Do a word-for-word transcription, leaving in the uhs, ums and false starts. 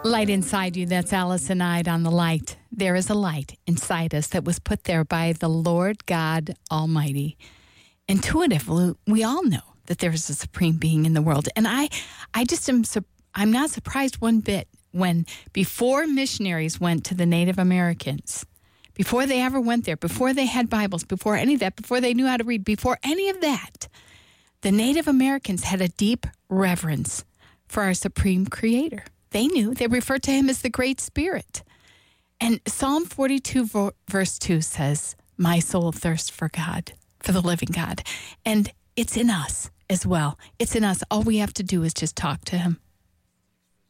Light inside you, that's Allison Ide on the light. There is a light inside us that was put there by the Lord God Almighty. Intuitively, we all know that there is a supreme being in the world. And I I just am, I'm not surprised one bit when before missionaries went to the Native Americans, before they ever went there, before they had Bibles, before any of that, before they knew how to read, before any of that, the Native Americans had a deep reverence for our supreme creator. They knew. They referred to him as the Great Spirit. And Psalm forty-two, verse two says, my soul thirsts for God, for the living God. And it's in us as well. It's in us. All we have to do is just talk to him.